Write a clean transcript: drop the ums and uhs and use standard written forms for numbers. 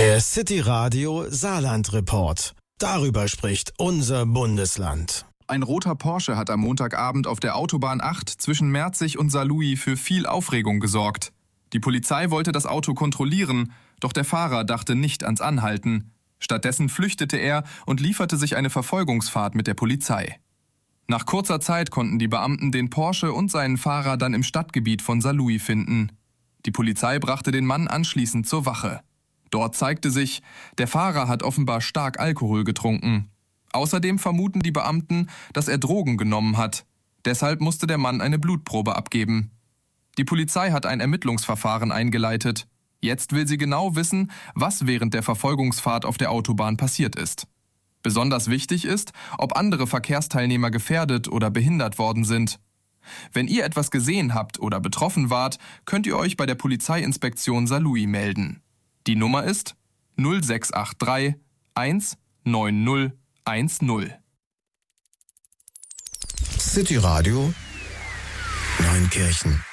Der City Radio Saarland Report. Darüber spricht unser Bundesland. Ein roter Porsche hat am Montagabend auf der Autobahn 8 zwischen Merzig und Saarlouis für viel Aufregung gesorgt. Die Polizei wollte das Auto kontrollieren, doch der Fahrer dachte nicht ans Anhalten. Stattdessen flüchtete er und lieferte sich eine Verfolgungsfahrt mit der Polizei. Nach kurzer Zeit konnten die Beamten den Porsche und seinen Fahrer dann im Stadtgebiet von Saarlouis finden. Die Polizei brachte den Mann anschließend zur Wache. Dort zeigte sich, der Fahrer hat offenbar stark Alkohol getrunken. Außerdem vermuten die Beamten, dass er Drogen genommen hat. Deshalb musste der Mann eine Blutprobe abgeben. Die Polizei hat ein Ermittlungsverfahren eingeleitet. Jetzt will sie genau wissen, was während der Verfolgungsfahrt auf der Autobahn passiert ist. Besonders wichtig ist, ob andere Verkehrsteilnehmer gefährdet oder behindert worden sind. Wenn ihr etwas gesehen habt oder betroffen wart, könnt ihr euch bei der Polizeiinspektion Saarlouis melden. Die Nummer ist 0683 19010. City Radio Neunkirchen.